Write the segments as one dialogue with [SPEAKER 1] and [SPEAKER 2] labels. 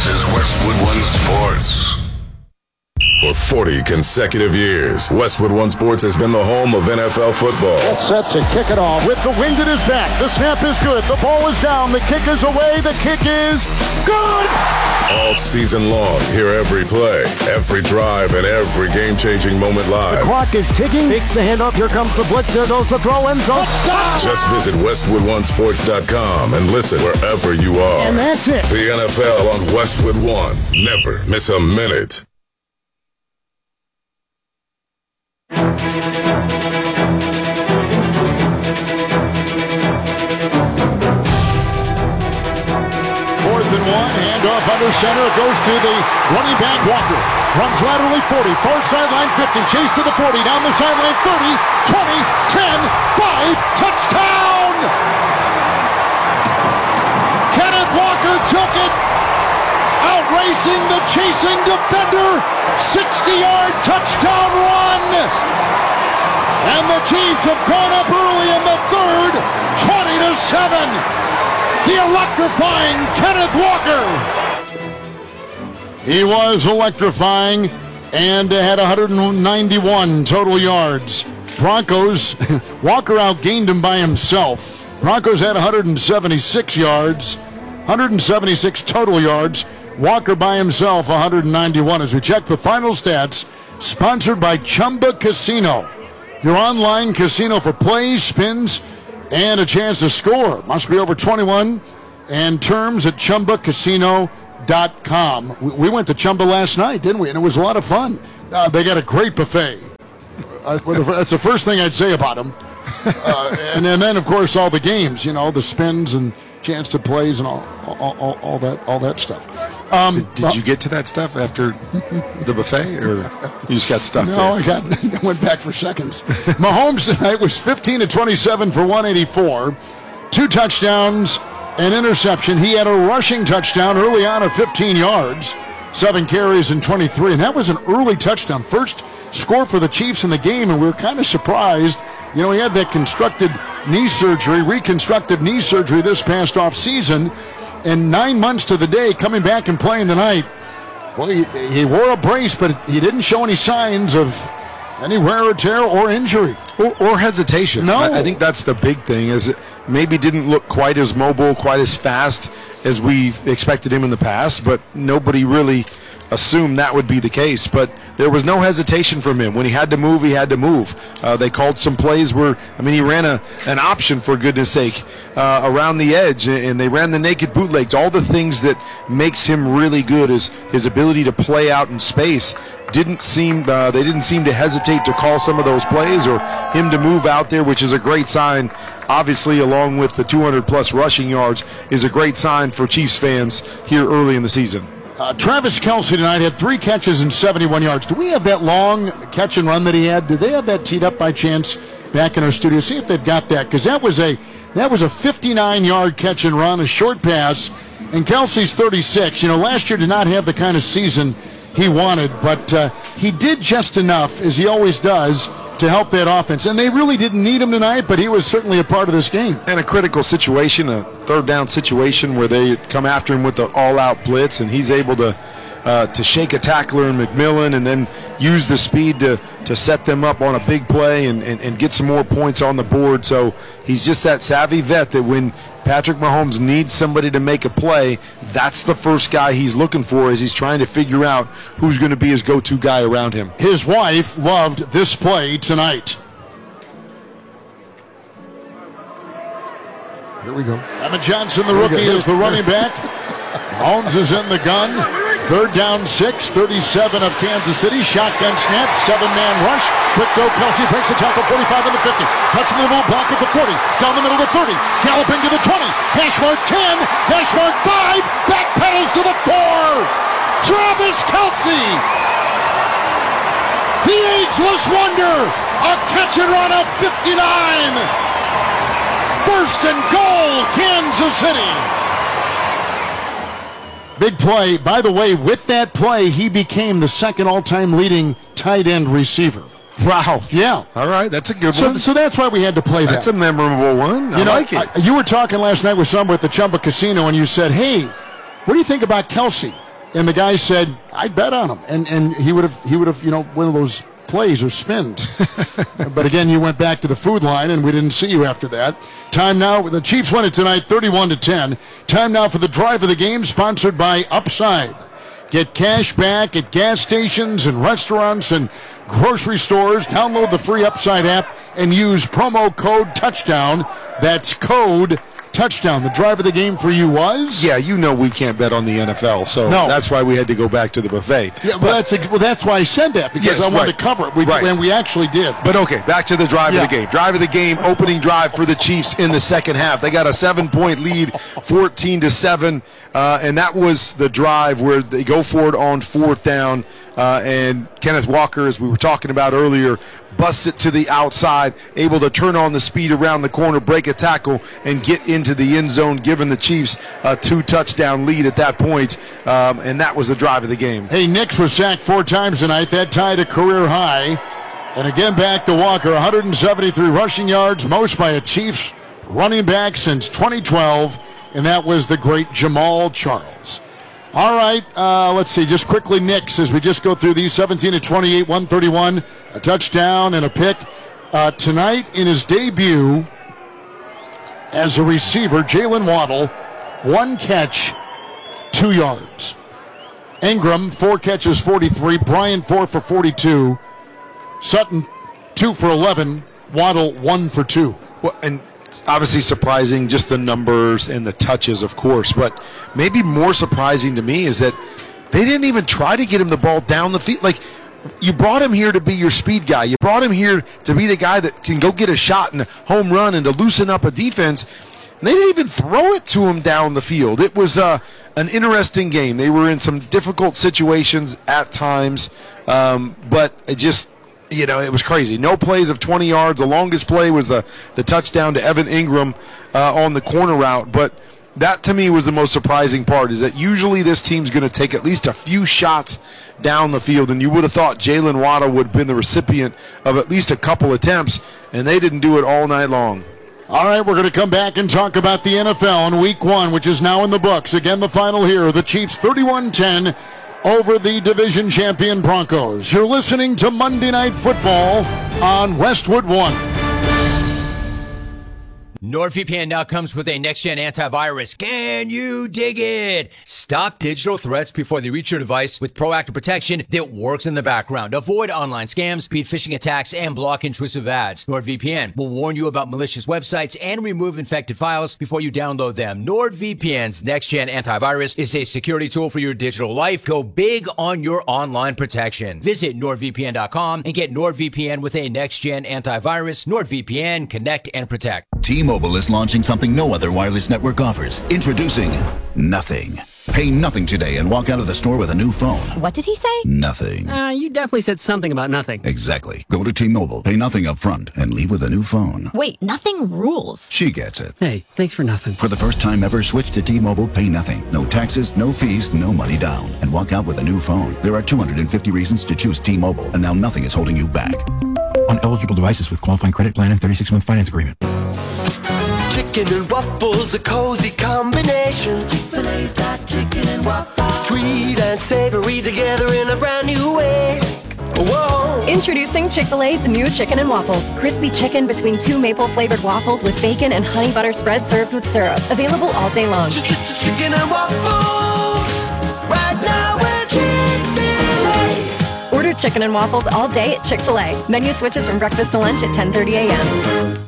[SPEAKER 1] is Westwood One Sports. For 40 consecutive years, Westwood One Sports has been the home of NFL football.
[SPEAKER 2] Set to kick it off with the wind at his back. The snap is good. The ball is down. The kick is away. The kick is good.
[SPEAKER 1] All season long, hear every play, every drive, and every game-changing moment live.
[SPEAKER 2] The clock is ticking. Takes the handoff. Here comes the blitz. There goes the throw. End zone.
[SPEAKER 1] Just visit WestwoodOneSports.com and listen wherever you are.
[SPEAKER 2] And that's it.
[SPEAKER 1] The NFL on Westwood One. Never miss a minute.
[SPEAKER 2] Handoff under center. It goes to the running back, Walker. Runs laterally 40. Far sideline 50. Chase to the 40. Down the sideline 30, 20, 10, 5. Touchdown! Kenneth Walker took it. Outracing the chasing defender. 60-yard touchdown run. And the Chiefs have gone up early in the third. 20-7. The electrifying Kenneth Walker. He was electrifying and had 191 total yards. Broncos, Walker outgained him by himself. Broncos had 176 yards, 176 total yards. Walker by himself, 191. As we check the final stats, sponsored by Chumba Casino. Your online casino for plays, spins, and a chance to score. Must be over 21. And terms at ChumbaCasino.com. We went to Chumba last night, didn't we? And it was a lot of fun. They got a great buffet. That's the first thing I'd say about them. And then, of course, all the games, the spins and chance to plays and all that stuff.
[SPEAKER 3] Did you get to that stuff after the buffet, or you just got stuck there?
[SPEAKER 2] I went back for seconds. Mahomes tonight was 15 of 27 for 184, 2 touchdowns, an interception. He had a rushing touchdown early on of 15 yards, 7 carries and 23, and that was an early touchdown. First score for the Chiefs in the game, and we were kind of surprised. He had that reconstructive knee surgery this past off season. And 9 months to the day, coming back and playing tonight. Well, he wore a brace, but he didn't show any signs of any wear or tear or injury.
[SPEAKER 3] Or hesitation.
[SPEAKER 2] No.
[SPEAKER 3] I think that's the big thing, is it maybe didn't look quite as mobile, quite as fast as we expected him in the past, but nobody really assumed that would be the case. But there was no hesitation from him. When he had to move, he had to move. They called some plays where, he ran an option, for goodness sake, around the edge, and they ran the naked bootlegs. All the things that makes him really good is his ability to play out in space. They didn't seem to hesitate to call some of those plays or him to move out there, which is a great sign. Obviously, along with the 200-plus rushing yards, is a great sign for Chiefs fans here early in the season.
[SPEAKER 2] Travis Kelce tonight had 3 catches and 71 yards. Do we have that long catch and run that he had? Did they have that teed up by chance back in our studio? See if they've got that, because that was a 59-yard catch and run, a short pass, and Kelce's 36. Last year did not have the kind of season he wanted, but he did just enough, as he always does, to help that offense. And they really didn't need him tonight, but he was certainly a part of this game.
[SPEAKER 3] And a critical situation, a third down situation where they come after him with the all-out blitz, and he's able to shake a tackler in McMillan and then use the speed to set them up on a big play and get some more points on the board. So he's just that savvy vet that when Patrick Mahomes needs somebody to make a play, that's the first guy he's looking for as he's trying to figure out who's going to be his go-to guy around him.
[SPEAKER 2] His wife loved this play tonight. Here we go. Emma Johnson, the rookie, is the running back. Mahomes is in the gun. 3rd down 6, 37 of Kansas City. Shotgun snap, 7-man rush. Quick throw, Kelce breaks the tackle, 45 on the 50. Cuts in the middle, block at the 40. Down the middle to 30. Galloping to the 20. Hash mark 10. Hash mark 5. Back pedals to the 4. Travis Kelce. The ageless wonder. A catch and run of 59. 1st and goal, Kansas City. Big play. By the way, with that play, he became the 2nd all-time leading tight end receiver.
[SPEAKER 3] Wow.
[SPEAKER 2] Yeah.
[SPEAKER 3] All right, that's a good one.
[SPEAKER 2] So that's why we had to play that.
[SPEAKER 3] That's a memorable one. I like it.
[SPEAKER 2] You were talking last night with someone at the Chumba Casino, and you said, hey, what do you think about Kelce? And the guy said, I'd bet on him. And he would have, one of those plays or spins. But again, you went back to the food line, and we didn't see you after that. Time now, the Chiefs win it tonight, 31-10. Time now for the drive of the game, sponsored by Upside. Get cash back at gas stations and restaurants and grocery stores. Download the free Upside app and use promo code TOUCHDOWN. That's code TOUCHDOWN. The drive of the game for you was?
[SPEAKER 3] Yeah, we can't bet on the NFL, so that's why we had to go back to the buffet.
[SPEAKER 2] Yeah, that's why I said that, because I wanted to cover it, and we actually did.
[SPEAKER 3] But okay, back to the drive of the game. Drive of the game, opening drive for the Chiefs in the second half. They got a 7-point lead, 14-7, and that was the drive where they go for it on fourth down, and Kenneth Walker, as we were talking about earlier, busts it to the outside, able to turn on the speed around the corner, break a tackle, and get into the end zone, giving the Chiefs a 2-touchdown lead at that point, and that was the drive of the game.
[SPEAKER 2] Hey, Nix was sacked 4 times tonight. That tied a career high. And again, back to Walker, 173 rushing yards, most by a Chiefs running back since 2012, and that was the great Jamal Charles. All right, let's see, just quickly, Nix, as we just go through these, 17-28, 131, a touchdown and a pick. Tonight, in his debut as a receiver, Jalen Waddle, 1 catch, 2 yards. Ingram, 4 catches, 43. Bryant, 4 for 42. Sutton, 2 for 11. Waddle, 1 for 2.
[SPEAKER 3] Well, and obviously surprising, just the numbers and the touches, of course. But maybe more surprising to me is that they didn't even try to get him the ball down the field. Like, you brought him here to be your speed guy. You brought him here to be the guy that can go get a shot and a home run and to loosen up a defense. And they didn't even throw it to him down the field. It was an interesting game. They were in some difficult situations at times, but it just, it was crazy. No plays of 20 yards. The longest play was the touchdown to Evan Ingram on the corner route. But that, to me, was the most surprising part, is that usually this team's going to take at least a few shots down the field, and you would have thought Jalen Waddle would have been the recipient of at least a couple attempts, and they didn't do it all night long.
[SPEAKER 2] All right, we're going to come back and talk about the NFL in Week 1, which is now in the books. Again, the final here, the Chiefs 31-10 over the division champion Broncos. You're listening to Monday Night Football on Westwood One.
[SPEAKER 4] NordVPN now comes with a next-gen antivirus. Can you dig it? Stop digital threats before they reach your device with proactive protection that works in the background. Avoid online scams, speed phishing attacks, and block intrusive ads. NordVPN will warn you about malicious websites and remove infected files before you download them. NordVPN's next-gen antivirus is a security tool for your digital life. Go big on your online protection. Visit NordVPN.com and get NordVPN with a next-gen antivirus. NordVPN, connect and protect.
[SPEAKER 5] T-Mobile is launching something no other wireless network offers. Introducing Nothing. Pay nothing today and walk out of the store with a new phone.
[SPEAKER 6] What did he say?
[SPEAKER 5] Nothing.
[SPEAKER 7] You definitely said something about nothing.
[SPEAKER 5] Exactly. Go to T-Mobile, pay nothing up front, and leave with a new phone.
[SPEAKER 6] Wait, nothing rules.
[SPEAKER 5] She gets it.
[SPEAKER 7] Hey, thanks for nothing.
[SPEAKER 5] For the first time ever, switch to T-Mobile, pay nothing. No taxes, no fees, no money down. And walk out with a new phone. There are 250 reasons to choose T-Mobile, and now nothing is holding you back. On eligible devices with qualifying credit plan and 36-month finance agreement.
[SPEAKER 8] Chicken and waffles, a cozy combination.
[SPEAKER 9] Chick-fil-A's got chicken and waffles.
[SPEAKER 8] Sweet and savory together in a brand new way. Whoa!
[SPEAKER 10] Introducing Chick-fil-A's new chicken and waffles. Crispy chicken between 2 maple-flavored waffles with bacon and honey butter spread served with syrup. Available all day long.
[SPEAKER 8] Chicken and waffles. Right now we're Chick-fil-A.
[SPEAKER 10] Order chicken and waffles all day at Chick-fil-A. Menu switches from breakfast to lunch at 10:30 a.m.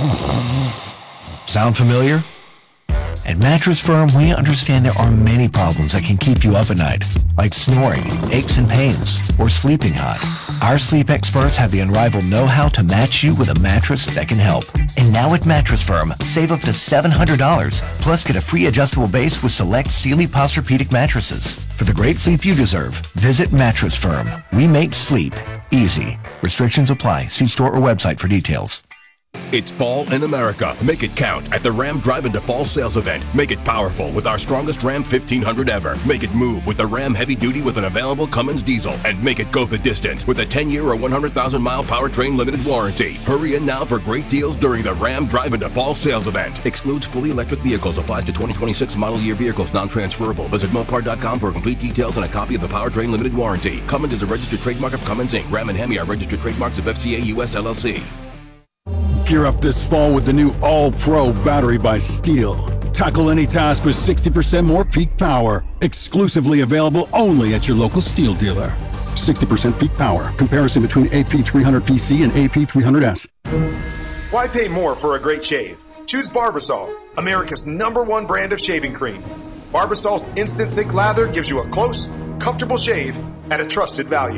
[SPEAKER 11] Sound familiar? At Mattress Firm, we understand there are many problems that can keep you up at night, like snoring, aches and pains, or sleeping hot. Our sleep experts have the unrivaled know-how to match you with a mattress that can help. And now at Mattress Firm, save up to $700, plus get a free adjustable base with select Sealy Posturepedic mattresses. For the great sleep you deserve, visit Mattress Firm. We make sleep easy. Restrictions apply. See store or website for details.
[SPEAKER 6] It's fall in America. Make it count at the Ram Drive Into Fall sales event. Make it powerful with our strongest Ram 1500 ever. Make it move with the Ram Heavy Duty with an available Cummins diesel. And make it go the distance with a 10-year or 100,000-mile powertrain limited warranty. Hurry in now for great deals during the Ram Drive Into Fall sales event. Excludes fully electric vehicles. Applies to 2026 model year vehicles. Non-transferable. Visit Mopar.com for complete details and a copy of the powertrain limited warranty. Cummins is a registered trademark of Cummins Inc. Ram and Hemi are registered trademarks of FCA US LLC.
[SPEAKER 12] Gear up this fall with the new All-Pro battery by Steel. Tackle any task with 60% more peak power. Exclusively available only at your local Steel dealer. 60% peak power. Comparison between AP300PC and AP300S.
[SPEAKER 13] Why pay more for a great shave? Choose Barbasol, America's #1 brand of shaving cream. Barbasol's instant thick lather gives you a close, comfortable shave at a trusted value.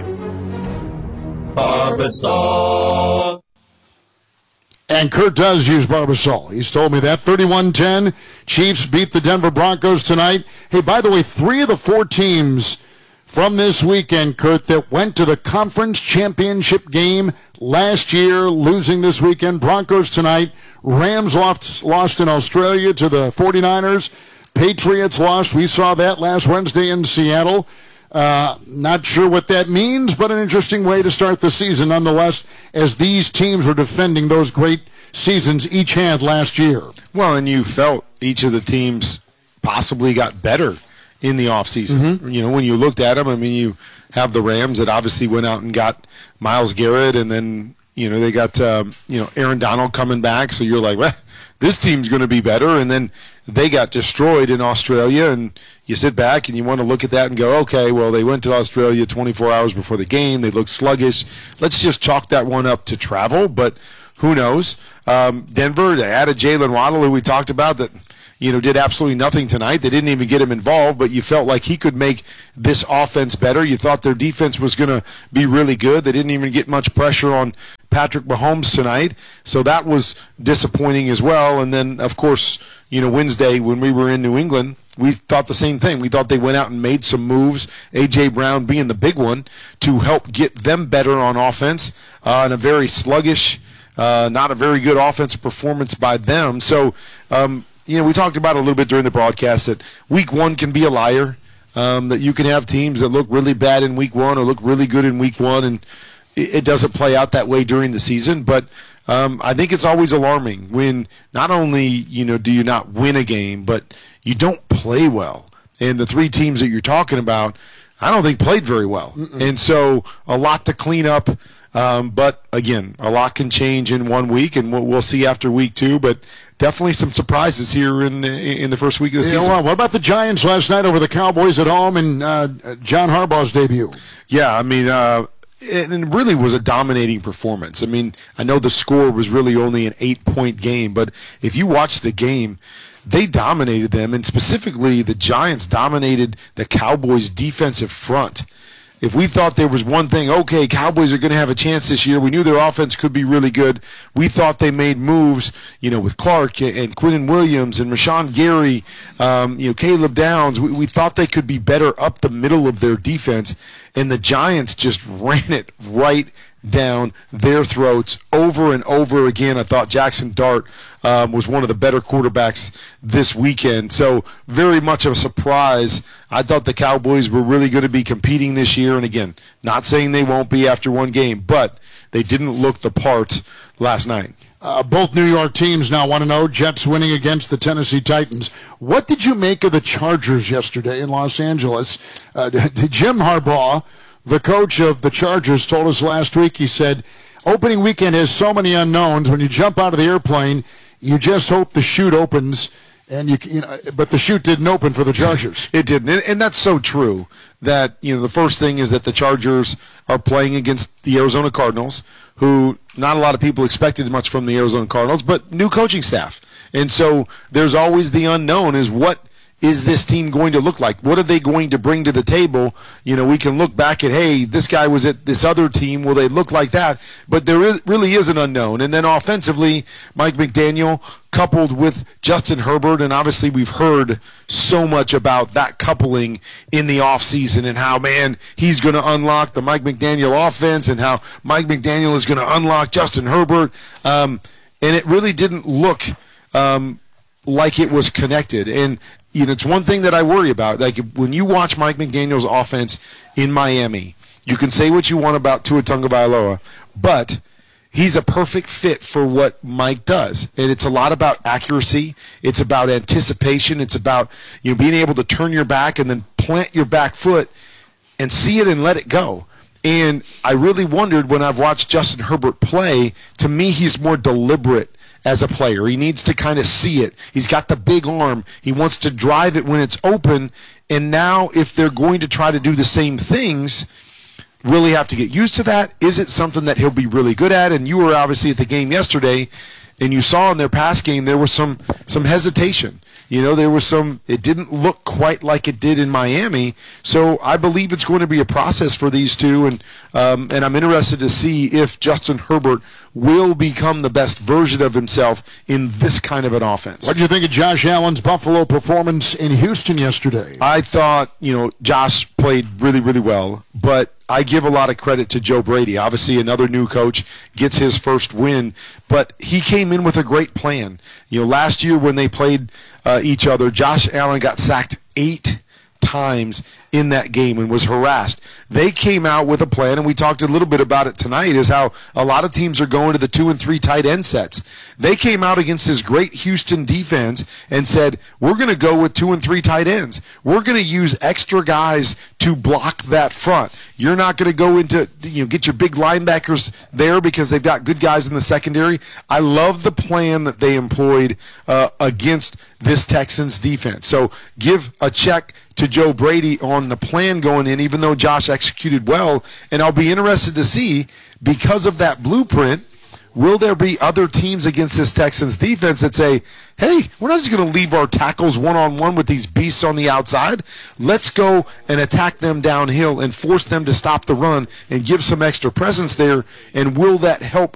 [SPEAKER 2] Barbasol. And Kurt does use Barbasol. He's told me that. 31-10. Chiefs beat the Denver Broncos tonight. Hey, by the way, 3 of the 4 teams from this weekend, Kurt, that went to the conference championship game last year, losing this weekend. Broncos tonight. Rams lost in Australia to the 49ers. Patriots lost. We saw that last Wednesday in Seattle. Not sure what that means, but an interesting way to start the season nonetheless, as these teams were defending those great seasons each had last year.
[SPEAKER 3] Well, and you felt each of the teams possibly got better in the offseason.
[SPEAKER 2] Mm-hmm.
[SPEAKER 3] You know, when you looked at them, I mean, you have the Rams that obviously went out and got Myles Garrett, and then, you know, they got, Aaron Donald coming back, so you're like, well, this team's going to be better, and then they got destroyed in Australia, and you sit back and you want to look at that and go, okay, well, they went to Australia 24 hours before the game. They looked sluggish. Let's just chalk that one up to travel, but who knows? Denver, they added Jalen Waddle, who we talked about, that did absolutely nothing tonight. They didn't even get him involved, but you felt like he could make this offense better. You thought their defense was going to be really good. They didn't even get much pressure on Patrick Mahomes tonight, so that was disappointing as well. And then, of course, Wednesday when we were in New England, we thought the same thing. We thought they went out and made some moves, A.J. Brown being the big one, to help get them better on offense in a very sluggish, not a very good offensive performance by them. So, we talked about it a little bit during the broadcast that week 1 can be a liar, that you can have teams that look really bad in week 1 or look really good in week 1, and it doesn't play out that way during the season. But I think it's always alarming when not only do you not win a game, but you don't play well. And the 3 teams that you're talking about, I don't think played very well. And so a lot to clean up. But again, a lot can change in 1 week, and we'll see after week 2. But definitely some surprises here in the first week of the season.
[SPEAKER 2] Well, what about the Giants last night over the Cowboys at home and John Harbaugh's debut?
[SPEAKER 3] Yeah, I mean, it really was a dominating performance. I mean, I know the score was really only an 8-point game, but if you watch the game, they dominated them, and specifically the Giants dominated the Cowboys' defensive front. If we thought there was one thing, okay, Cowboys are going to have a chance this year, we knew their offense could be really good. We thought they made moves, with Clark and Quinnen Williams and Rashawn Gary, Caleb Downs. We thought they could be better up the middle of their defense, and the Giants just ran it right down their throats over and over again. I thought Jackson Dart was one of the better quarterbacks this weekend. So very much of a surprise. I thought the Cowboys were really going to be competing this year. And again, not saying they won't be after one game, but they didn't look the part last night.
[SPEAKER 2] Both New York teams now want to know, Jets winning against the Tennessee Titans. What did you make of the Chargers yesterday in Los Angeles? Jim Harbaugh, the coach of the Chargers, told us last week, he said, opening weekend has so many unknowns. When you jump out of the airplane, you just hope the chute opens, and but the chute didn't open for the Chargers.
[SPEAKER 3] It didn't, and that's so true. That the first thing is that the Chargers are playing against the Arizona Cardinals, who not a lot of people expected much from the Arizona Cardinals, but new coaching staff, and so there's always the unknown: is what is this team going to look like? What are they going to bring to the table? We can look back at, hey, this guy was at this other team. Will they look like that? But there really is an unknown. And then offensively, Mike McDaniel coupled with Justin Herbert, and obviously we've heard so much about that coupling in the offseason and how, man, he's going to unlock the Mike McDaniel offense and how Mike McDaniel is going to unlock Justin Herbert. And and it really didn't look like it was connected. And it's one thing that I worry about. Like when you watch Mike McDaniel's offense in Miami, you can say what you want about Tua Tagovailoa, but he's a perfect fit for what Mike does. And it's a lot about accuracy. It's about anticipation. It's about being able to turn your back and then plant your back foot and see it and let it go. And I really wondered when I've watched Justin Herbert play, to me he's more deliberate as a player. He needs to kind of see it. He's got the big arm. He wants to drive it when it's open. And now if they're going to try to do the same things, will he have to get used to that? Is it something that he'll be really good at? And you were obviously at the game yesterday, and you saw in their pass game there was some hesitation. There was it didn't look quite like it did in Miami. So I believe it's going to be a process for these two, and I'm interested to see if Justin Herbert will become the best version of himself in this kind of an offense.
[SPEAKER 2] What did you think of Josh Allen's Buffalo performance in Houston yesterday?
[SPEAKER 3] I thought, Josh played really, really well, but I give a lot of credit to Joe Brady. Obviously, another new coach gets his first win, but he came in with a great plan. Last year when they played each other, Josh Allen got sacked 8 times in that game and was harassed. They came out with a plan, and we talked a little bit about it tonight, is how a lot of teams are going to the 2 and 3 tight end sets. They came out against this great Houston defense and said, we're going to go with 2 and 3 tight ends. We're going to use extra guys to block that front. You're not going to go into, get your big linebackers there because they've got good guys in the secondary. I love the plan that they employed against this Texans defense. So give a check to Joe Brady on the plan going in, even though Josh executed well. And I'll be interested to see, because of that blueprint, will there be other teams against this Texans defense that say, hey, we're not just going to leave our tackles one-on-one with these beasts on the outside. Let's go and attack them downhill and force them to stop the run and give some extra presence there. And will that help